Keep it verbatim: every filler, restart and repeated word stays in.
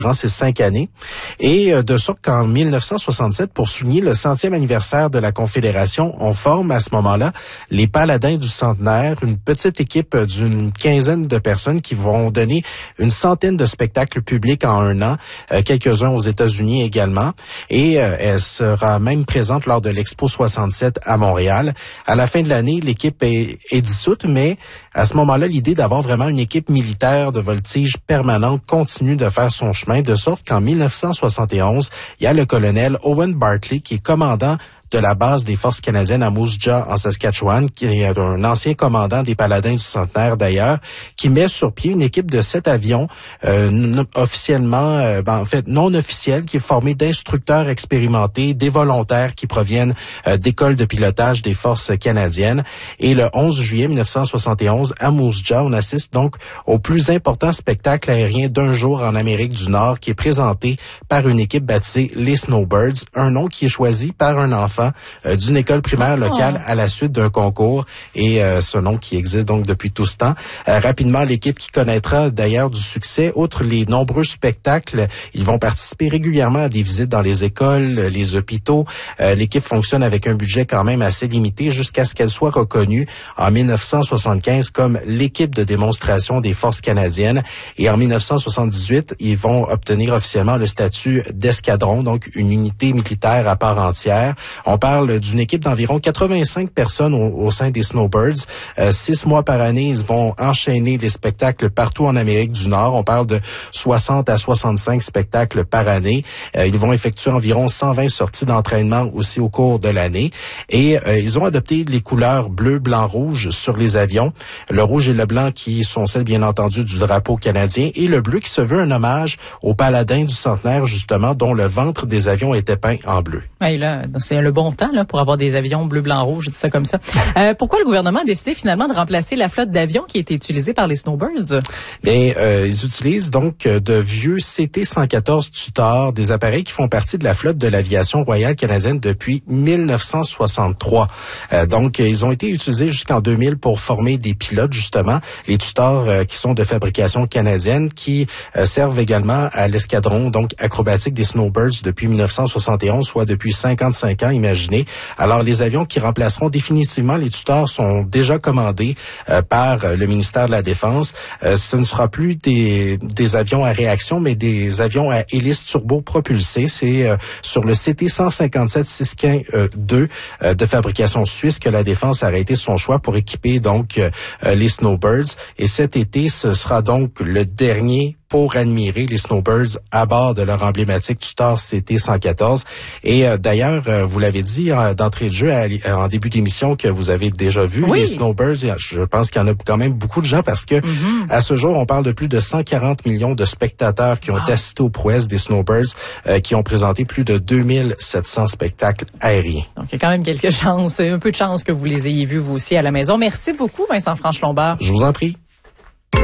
durant ces cinq années. Et de sorte qu'en mille neuf cent soixante-sept, pour souligner le centième anniversaire de la Confédération, on forme à ce moment-là les Paladins du centenaire, une petite équipe d'une quinzaine de personnes qui vont donner une centaine de spectacles publics en un an, euh, quelques-uns aux États-Unis également. Et euh, elle sera même présente lors de l'Expo soixante-sept à Montréal. À la fin de l'année, l'équipe est, est dissoute, mais à ce moment-là, l'idée d'avoir vraiment une équipe militaire de voltige permanente continue de faire son chemin, de sorte qu'en mille neuf cent soixante et onze, il y a le colonel Owen Bartley qui est commandant de la base des forces canadiennes à Moose Jaw en Saskatchewan, qui est un ancien commandant des Paladins du centenaire d'ailleurs, qui met sur pied une équipe de sept avions euh, officiellement, euh, ben, en fait non officiels, qui est formée d'instructeurs expérimentés, des volontaires qui proviennent euh, d'écoles de pilotage des forces canadiennes. Et le onze juillet mille neuf cent soixante et onze, à Moose Jaw, on assiste donc au plus important spectacle aérien d'un jour en Amérique du Nord, qui est présenté par une équipe baptisée les Snowbirds, un nom qui est choisi par un enfant Euh, d'une école primaire locale à la suite d'un concours, et euh, ce nom qui existe donc depuis tout ce temps. Euh, rapidement, l'équipe qui connaîtra d'ailleurs du succès, outre les nombreux spectacles, ils vont participer régulièrement à des visites dans les écoles, les hôpitaux. Euh, l'équipe fonctionne avec un budget quand même assez limité jusqu'à ce qu'elle soit reconnue en mille neuf cent soixante-quinze comme l'équipe de démonstration des forces canadiennes. Et en mille neuf cent soixante-dix-huit, ils vont obtenir officiellement le statut d'escadron, donc une unité militaire à part entière. On parle d'une équipe d'environ quatre-vingt-cinq personnes au, au sein des Snowbirds. Euh, six mois par année, ils vont enchaîner les spectacles partout en Amérique du Nord. On parle de soixante à soixante-cinq spectacles par année. Euh, ils vont effectuer environ cent vingt sorties d'entraînement aussi au cours de l'année. Et euh, ils ont adopté les couleurs bleu, blanc, rouge sur les avions. Le rouge et le blanc qui sont celles, bien entendu, du drapeau canadien, et le bleu qui se veut un hommage aux Paladins du centenaire, justement, dont le ventre des avions était peint en bleu. Oui, là, c'est le bon temps là pour avoir des avions bleu, blanc, rouge, je dis ça comme ça. Euh, pourquoi le gouvernement a décidé finalement de remplacer la flotte d'avions qui était utilisée par les Snowbirds? Bien, euh, ils utilisent donc de vieux C T cent quatorze Tutor, des appareils qui font partie de la flotte de l'aviation royale canadienne depuis mille neuf cent soixante-trois. Euh, donc, ils ont été utilisés jusqu'en deux mille pour former des pilotes, justement, les Tutors euh, qui sont de fabrication canadienne, qui euh, servent également à l'escadron donc acrobatique des Snowbirds depuis mille neuf cent soixante et onze, soit depuis cinquante-cinq ans, imaginez. Alors, les avions qui remplaceront définitivement les Tutors sont déjà commandés euh, par euh, le ministère de la Défense. Euh, ce ne sera plus des, des avions à réaction, mais des avions à hélice turbo-propulsés. C'est euh, sur le C T cent cinquante-sept Siskin deux euh, de fabrication suisse que la Défense a arrêté son choix pour équiper donc euh, les Snowbirds. Et cet été, ce sera donc le dernier pour admirer les Snowbirds à bord de leur emblématique Tutor C T cent quatorze. Et euh, d'ailleurs, euh, vous l'avez dit euh, d'entrée de jeu à, à, en début d'émission que vous avez déjà vu oui. les Snowbirds. Je pense qu'il y en a quand même beaucoup de gens parce que mm-hmm. à ce jour, on parle de plus de cent quarante millions de spectateurs qui ont wow. assisté aux prouesses des Snowbirds, euh, qui ont présenté plus de deux mille sept cents spectacles aériens. Donc, il y a quand même quelques chances, un peu de chance que vous les ayez vus vous aussi à la maison. Merci beaucoup, Vincent Franche-Lombard. Je vous en prie.